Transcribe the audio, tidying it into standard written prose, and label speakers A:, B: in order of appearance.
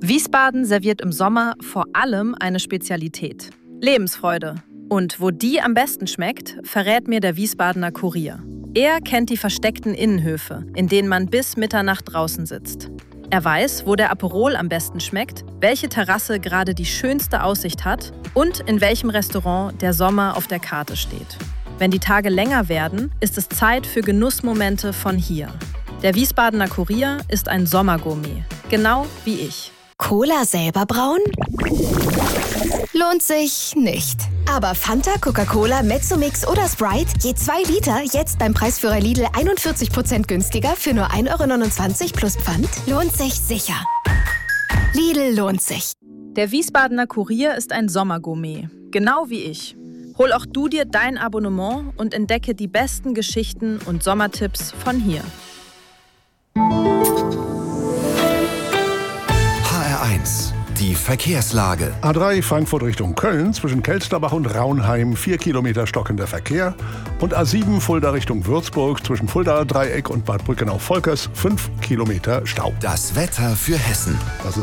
A: Wiesbaden serviert im Sommer vor allem eine Spezialität: Lebensfreude. Und wo die am besten schmeckt, verrät mir der Wiesbadener Kurier. Er kennt die versteckten Innenhöfe, in denen man bis Mitternacht draußen sitzt. Er weiß, wo der Aperol am besten schmeckt, welche Terrasse gerade die schönste Aussicht hat und in welchem Restaurant der Sommer auf der Karte steht. Wenn die Tage länger werden, ist es Zeit für Genussmomente von hier. Der Wiesbadener Kurier ist ein Sommergourmet, genau wie ich.
B: Cola selber brauen? Lohnt sich nicht. Aber Fanta, Coca-Cola, Mezzomix oder Sprite, je 2 Liter, jetzt beim Preisführer Lidl 41% günstiger für nur 1,29 € plus Pfand? Lohnt sich sicher. Lidl lohnt sich.
A: Der Wiesbadener Kurier ist ein Sommergourmet, genau wie ich. Hol auch du dir dein Abonnement und entdecke die besten Geschichten und Sommertipps von hier.
C: HR1, die Verkehrslage.
D: A3 Frankfurt Richtung Köln zwischen Kelsterbach und Raunheim 4 Kilometer stockender Verkehr. Und A7 Fulda Richtung Würzburg zwischen Fulda Dreieck und Bad Brückenau-Volkers 5 Kilometer Stau.
C: Das Wetter für Hessen.
D: Das